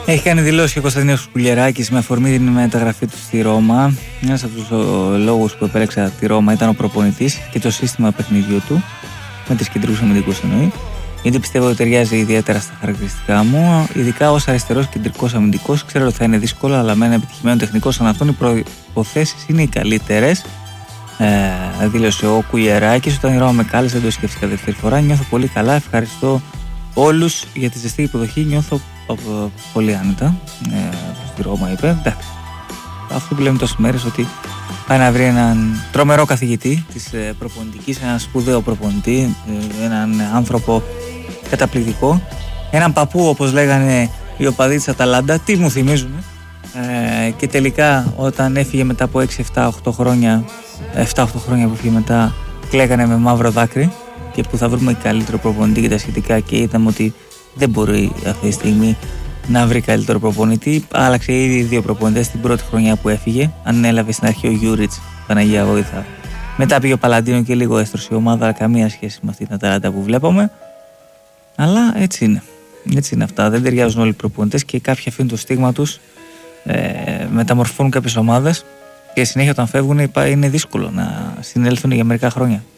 Έχει κάνει δηλώσει ο Κωνσταντίνος Κουλιεράκης με αφορμή την μεταγραφή του στη Ρώμα. Ένας από τους λόγους που επέλεξα τη Ρώμα ήταν ο προπονητής και το σύστημα παιχνιδιού του, με τις κεντρικούς αμυντικούς εννοεί, γιατί πιστεύω ότι ταιριάζει ιδιαίτερα στα χαρακτηριστικά μου. Ειδικά ως αριστερός κεντρικός αμυντικός, ξέρω ότι θα είναι δύσκολο, αλλά με ένα επιτυχημένο τεχνικό σαν αυτόν οι προϋποθέσεις είναι οι καλύτερες. Δήλωσε ο Κουλιεράκης. Όταν η Ρώμα με κάλεσε, δεν το σκέφτηκα δεύτερη φορά. Νιώθω πολύ καλά. Ευχαριστώ όλους για τη ζεστή υποδοχή. Νιώθω πολύ άνετα. Στη Ρώμα είπε. Εντάξει. Αυτό που λέμε τόσες μέρες, ότι πάει να βρει έναν τρομερό καθηγητή της προπονητικής, έναν σπουδαίο προπονητή, έναν άνθρωπο καταπληκτικό, έναν παππού όπως λέγανε οι οπαδοί της Αταλάντα. Τι μου θυμίζουν. Και τελικά όταν έφυγε μετά από 7-8 χρόνια που έφυγε μετά, κλαίγανε με μαύρο δάκρυ, και που θα βρούμε καλύτερο προπονητή και τα σχετικά, και είδαμε ότι δεν μπορεί αυτή τη στιγμή να βρει καλύτερο προπονητή. Άλλαξε ήδη 2 προπονητές την πρώτη χρονιά που έφυγε. Ανέλαβε στην αρχή ο Γιούριτς, Παναγία Βόηθα. Μετά πήγε ο Παλαντίνο και λίγο έστρωσε η ομάδα, αλλά καμία σχέση με αυτή την Αταλάντα που βλέπαμε. Αλλά έτσι είναι. Έτσι είναι αυτά. Δεν ταιριάζουν όλοι οι προπονητές και κάποιοι αφήνουν το στίγμα τους, μεταμορφώνουν κάποιες ομάδες και συνέχεια όταν φεύγουν είναι δύσκολο να συνέλθουν για μερικά χρόνια.